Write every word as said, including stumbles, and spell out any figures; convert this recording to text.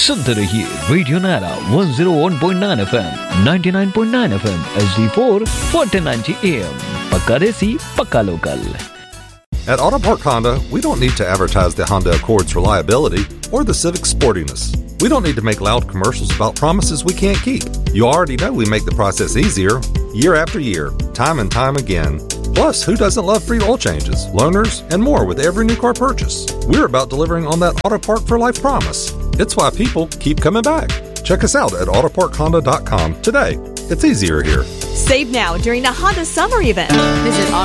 सुनते रहिए रेडियो नारा one zero one point nine F M, ninety nine point nine F M, H D four, fourteen ninety A M. पक्का देसी, पक्का local. At Auto Park Honda, we don't need to advertise the Honda Accord's reliability or the Civic's sportiness. We don't need to make loud commercials about promises we can't keep. You already know we make the process easier, year after year, time and time again. Plus, who doesn't love free oil changes, loaners, and more with every new car purchase? We're about delivering on that Auto Park for Life promise. It's why people keep coming back. Check us out at auto park honda dot com today. It's easier here. Save now during the Honda Summer Event. Visit Auto